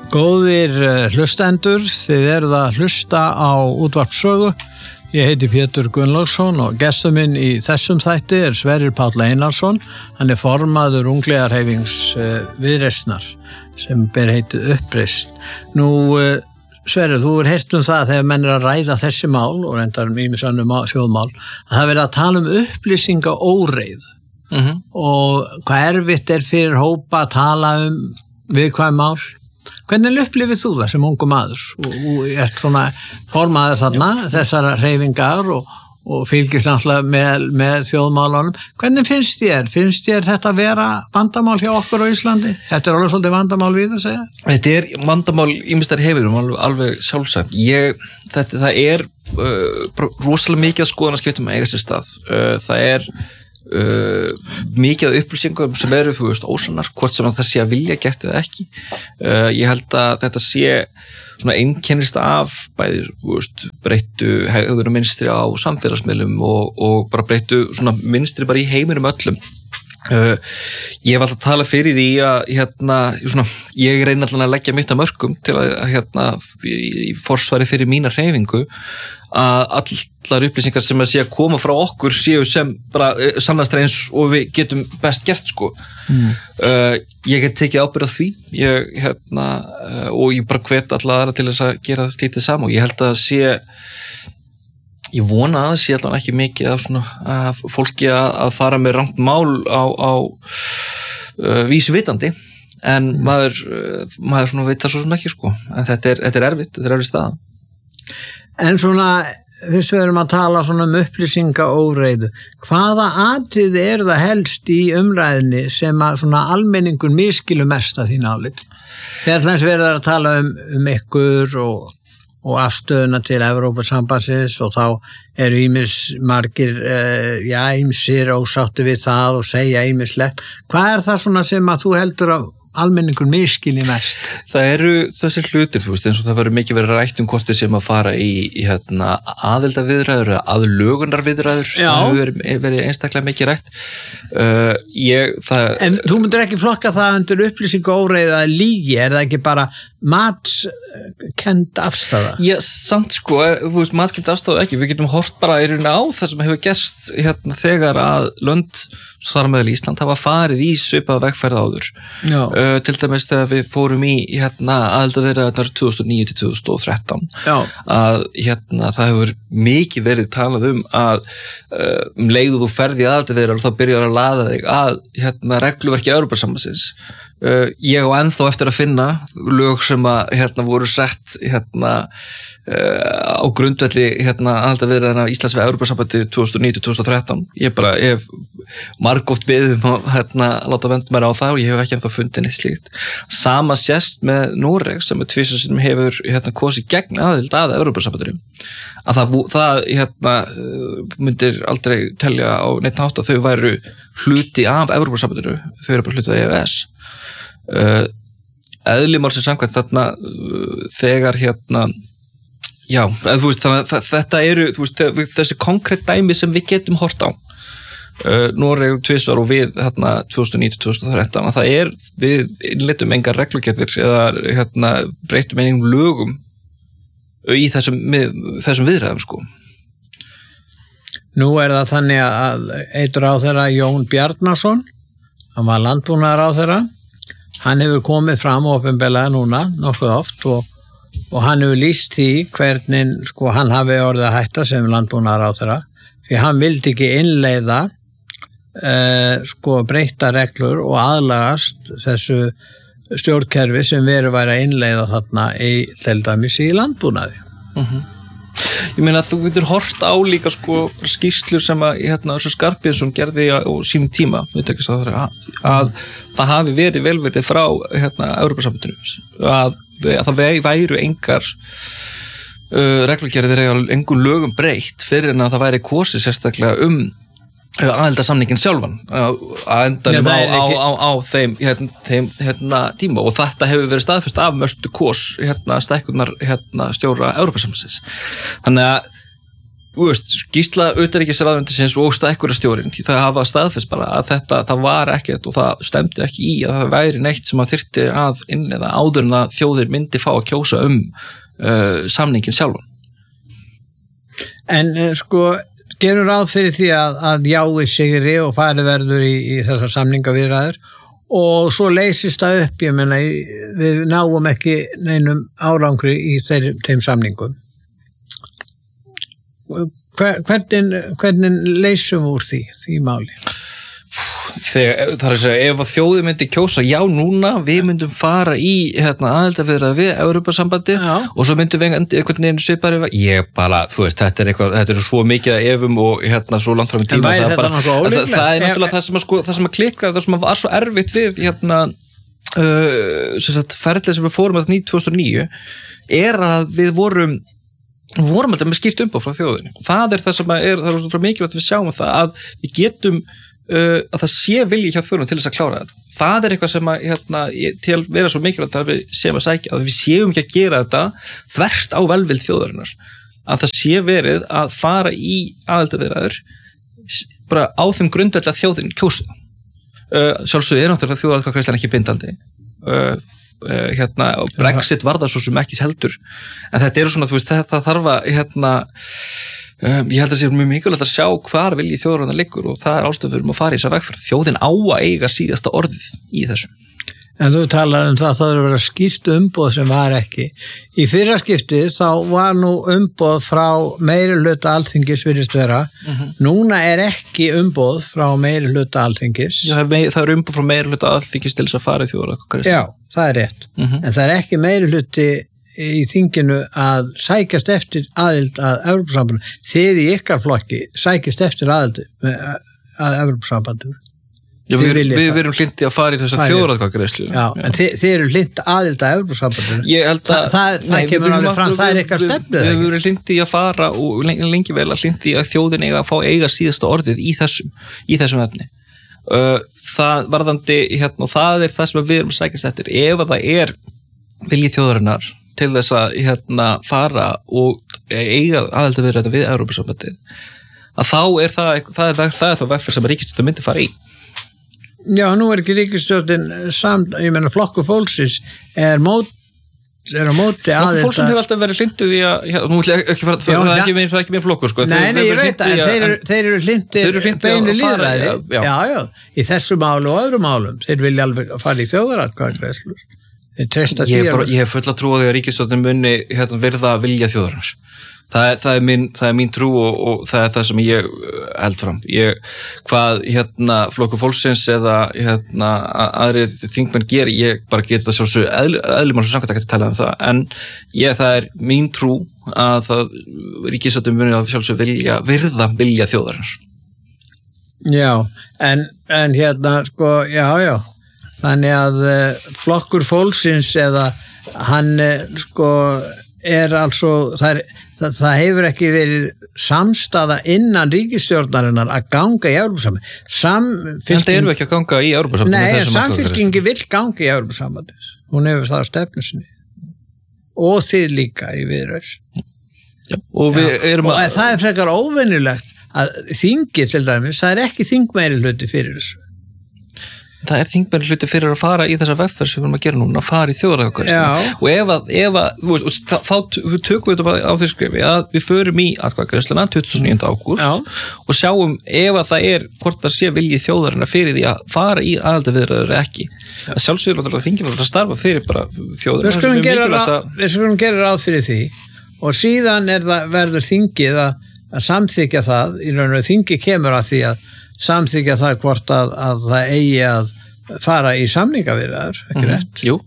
Góðir hlustendur, þið eruð að hlusta á Útvarp Sögu. Ég heiti Pétur Gunnlaugsson og gestur minn í þessum þætti Sverrir Páll Einarsson. Hann formaður Ungliðarhreyfings Viðreisnar sem ber heitið Uppreisn. Nú, Sverrir, þú heyrt það þegar menn að ræða þessi mál og reyndar ýmis önnur þjóðmál að það verið að tala upplýsingaóreiðu og hvað erfitt fyrir hópa að tala viðkvæm mál. Hvernig upplifir þú það sem ungu maður og ert svona formaður þarna þessar hreyfingar og fylgist náttúrulega með þjóðmálunum? Hvernig finnst þér þetta vera vandamál hjá okkur á Íslandi? Þetta alveg svolítið vandamál við að segja? Þetta vandamál ýmistar hefirum, alveg sjálfsagt. Það rosalega mikið að skoðanaskiptum að eiga sér stað. Það mikið af upplýsingum sem eru ósannar, hvort sem það sé að vilja gert eða ekki. Ég held að þetta sé svona einkennist af bæði breyttu hegðun og mynstri á samfélagsmiðlum og bara breyttu svona mynstri bara í heiminum öllum. Ég hef alltaf talað fyrir því að ég reyni alltaf að leggja mitt að mörkum til að í forsvari fyrir mína hreyfingu að allar upplýsingar sem að sé að koma frá okkur séu sem bara sannast eins og við getum best gert sko. Ég hef tekið ábyrgð á því og ég bara hvet alla aðra til þess að gera slítið saman og ég held að ég vona að það sé allavega ekki mikið af fólki að fara með rangt mál á vísvitandi en maður veit það svo sem ekki sko en þetta er erfitt staða. En svona, fyrst við erum að tala svona upplýsingaóreiðu, hvaða atriði það helst í umræðinni sem að svona almenningur miskilur mest að þín álit? Þegar þess verður að tala ykkur og afstöðuna til Evrópusambandsins og þá margir, ýmsir ósáttu við það og segja ýmislegt. Hvað það svona sem að þú heldur að almenningur miskilji mest? Það þessi hlutir, eins og það verður mikið verið rætt hvort við sem að fara í aðildarviðræður eða aðlögunarviðræður, það hefur verið einstaklega mikið rætt. En þú myndir ekki flokka það undir upplýsingaóreiðu að lygi, það ekki bara matskend afstafa? Já, samt sko, matskend afstafa ekki, við getum hort bara í rauninni á það sem hefur gerst þegar að lönd þar meðal Ísland hafa farið í svipaða vegferð áður. Til dæmis þegar við fórum í aðildarviðræðurnar 2009 til 2013 að það hefur mikið verið talað að leiðu þú ferði aðildarviðræður og þá byrjar að laða þig að regluverki Evrópusambandsins. Ég á ennþá eftir að finna lög sem að voru sett á grundvelli aðildarviðræðna Íslands við Evrópusambandið 2009-2013. Ég hef margoft beðið að láta venda mér á það og ég hef ekki ennþá fundið neitt slíkt. Sama sést með Noreg sem tvisvar sinnum hefur kosið gegn aðild að Evrópusambandinu. Að það myndir aldrei telja á neitt hátt að þau væru hluti af Evrópusambandinu, þau eru bara hluti af EES. Eðli málsins samkvæmt þarna þegar þannig að þetta eru þessi konkrétt dæmi sem við getum hort á. Noreg tvisvar og við 2009-2013 að við innleiddum engar reglugerðir eða breyttum einhverjum lögum í þessum viðræðum sko. Nú það þannig að einn ráðherra Jón Bjarnason, hann var landbúnaðarráðherra, hann hefur komið fram opinberlega núna nokkuð oft og hann hefur lýst því hvernig hann hafi orðið að hætta sem landbúnaðarráðherra því hann vildi ekki innleiða breytta reglur og aðlagast þessu stjórnkerfi sem væri að innleiða þarna til dæmis í landbúnaði. Ég meina að þú getur hort á líka skýrslur sem að Össur Skarphéðinsson gerði á sínum tíma að það hafi verið velverið frá Evrópusambandinu að það væru engar reglugerðir eða engum lögum breytt fyrir en að það væri kosið sérstaklega aðildarsamningin sjálfan að endanum á þeim tíma og þetta hefur verið staðfest af Mörtu Kos stækkunar stjóra Evrópusambandsins. Þannig að skýrsla utanríkisráðuneytisins og stækkurastjórinn, það hafa staðfest bara að það var ekkert og það stemdi ekki í að það væri neitt sem að þyrfti að innleiða áður en að þjóðir myndi fá að kjósa samningin sjálfan. En gerum ráð fyrir því að jái sigri og fari verður í þessar samningaviðræður og svo leysist það upp, ég meina, við náum ekki neinum árangri í þeim samningum. Hvernig leysum úr því máli? Það er að segja, ef að þjóði myndi kjósa já núna, við myndum fara í aðildarviðræður við Evrópusambandið og svo myndum við einhvern veginn svipari ég bara, þetta er svo mikið að efum og svo langt fram í tíma það er náttúrulega það sem að klikka, það sem var svo erfitt við ferðlega sem við fórum að 2009 er að við vorum alltaf með skýrt umboð frá þjóðinni. Það er það sem það er svo mikilvægt að við sjáum það að við getum að það sé vilji hjá þjóðinni til þess að klára þetta. Það er eitthvað sem til vera svo mikilvægt að við séum að sækja, að við séum ekki að gera þetta þvert á velvild þjóðarinnar. Að það sé verið að fara í aðildarviðræður bara á þeim grundvelli að þjóðin kjósi. Sjálfsögðu náttúrulega þjóðaratkvæðagreiðslan ekki bindandi. Og Brexit var það svo sem ekki heldur en þetta eru svona, það þarf að ég held að það sé mjög mikilvægt að sjá hvar vilji þjóðarinnar liggur og það er ástæðan fyrir að fara í þessa vegferð. Þjóðin á að eiga síðasta orðið í þessu. En þú talaði það þarf að vera skýrt umboð sem var ekki. Í fyrra skipti þá var nú umboð frá meirihluta Alþingis virðist vera. Núna er ekki umboð frá meirihluta Alþingis. Það er umboð frá meirihluta Alþingis til þess að fara í þjóðaratkvæðagreiðslu. Já, það er rétt. En það er ekki meirihluti í þinginu að sækjast eftir aðild að Evrópusambandinu. Þið í ykkar flokki sækjast eftir aðild að Evrópusambandinu. Við erum hlindi að fara í þessa þjóðaratkvæðagreiðslu. Já, en þið eru hlindi aðild að Evrópusambandinu. Ég held að það kemur alveg fram, það er eitthvað stefnu. Við erum hlindi að fara og lengi vel að hlindi að þjóðin eiga síðasta orðið í þessum efni. Það varðandi og það er það sem við erum að sækjast eftir. Ef að það er vilji þjóðarinnar til þess að fara og eiga aðildarviðræður við Evrópusambandið, að þá er það vegferð sem ríkisstjórnin myndi fara í. Já, nú er ekki ríkisstjórnin ég meina flokkur fólksins er á móti flokkur fólksins hefur alltaf verið hlinduð í að nú ekki fara, það er ekki meir flokkur Nei, ég veit að þeir eru hlinduð beinu lýðræði já, í þessu málu og öðrum málum þeir vilja alveg fara í þjóðaratkvæðagreiðslur þeir treysta því ég hef full að trúa því að ríkisstjórnin muni verða að vilja þjóðarinnar. Það er mín trú og það er það sem ég held fram. Hvað flokkur fólksins eða aðri þingmenn gera, ég bara get það sjálfsög eðlumál sem samkvæmt ekki að tala um það, en það er mín trú að ríkisstjórnin muni að sjálfsög vilja þjóðarinnar. Já, en já, þannig að flokkur fólksins eða hann er altså það hefur ekki verið samstaða innan ríkisstjórnarinnar að ganga í Evrópusambandið. Þetta erum við ekki að ganga í Evrópusambandið. Nei, Samfylkingi vill ganga í Evrópusambandið. Hún hefur það á stefnu sinni. Og þið líka í viðræður. Og það er frekar óvenjulegt að þingið til dæmis, það er ekki þingmeirihluti fyrir þessu. Það er þingmenn hluti fyrir að fara í þessa vegferð sem við erum að gera núna, að fara í þjóðaratkvæðagreiðslu og þá tökum við þetta bara á því skrifi að við förum í atkvæðagreiðsluna 29. ágúst og sjáum ef að það er hvort það sé vilji þjóðarinnar fyrir því að fara í aðildarviðræður ekki. Það sjálfsögur að þingin að starfa fyrir bara þjóðarinnar. Við skulum gera ráð fyrir því og síðan verður þingið að samþykja það, í raun og þingið kemur að því að samþykja það hvort að það eigi að fara í samningaviðræður, ekki rétt? Jú.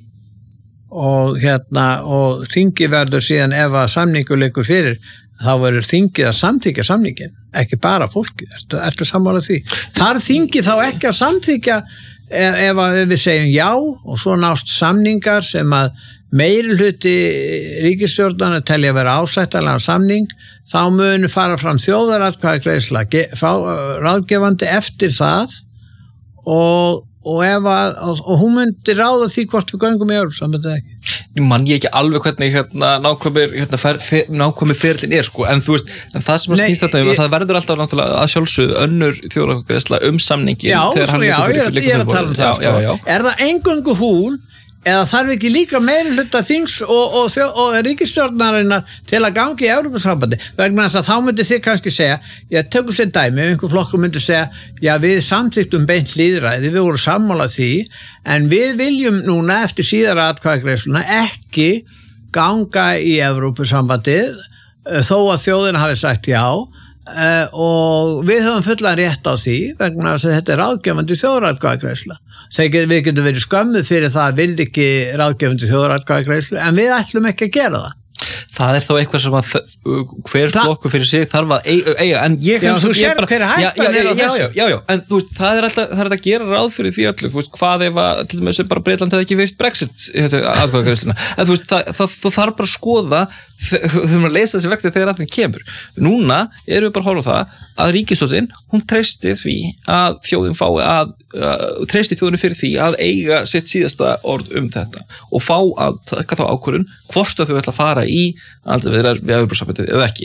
Og þingi verður síðan ef að samningur leikur fyrir, þá verður þingið að samþykja samningin, ekki bara fólkið. Ertu sammála því? Þar þingið þá ekki að samþykja ef við segjum já og svo nást samningar sem að meirihluti ríkisstjórnarna telja að vera ásættanlega samning, þá munu fara fram þjóðaratkvæðagreiðsla ráðgefandi eftir það og hún myndi ráða því hvort við göngum í Evrópusambandið eða ekki. Ég ekki alveg hvernig nákvæmur ferillin sko, en þú veist, en það sem snýst þetta það verður alltaf náttúrulega að sjálfsögðu önnur þjóðaratkvæðagreiðsla samningin þegar hann ég er að tala um það sko. Er það eingöngu hún eða þarf ekki líka meiri hluta þings og ríkisstjórnarinnar til að gangi í Evrópusambandi vegna þess að þá myndi þið kannski segja tökum sér dæmi, einhver flokkur myndi segja við samþykktum beint lýðræði, við vorum sammála því en við viljum núna eftir síðara atkvæðagreiðsluna ekki ganga í Evrópusambandið þó að þjóðin hafi sagt já og við höfum fullan rétt á því vegna þess að þetta er ráðgefandi þjóðaratkvæðagreiðsla. Við getum verið skömmuð fyrir það að vildi ekki ráðgefandi þjóðaratkvæðagreiðslu en við ætlum ekki að gera það. Það er þá eitthvað sem að hver flokkur fyrir sig þarf að eiga en ég þú sér hver hættan er á þessu. Já, en þú veist, það er að gera ráð fyrir því öllu, þú veist, hvað ef að til dæmis bara Bretland hefði ekki virt Brexit atkvæðagreiðsluna, en þú veist, þú þarf bara að skoða höfum að leysa þessi vexti þegar að það kemur. Núna erum við bara að horfa á það að ríkisstjórnin, hún treysti því að þjóðin fái treysti þjóðinu fyrir því að eiga sitt síðasta orð þetta og fá að taka þá ákvörðun hvort að þau ætla að fara í við Evrópusambandið eða ekki.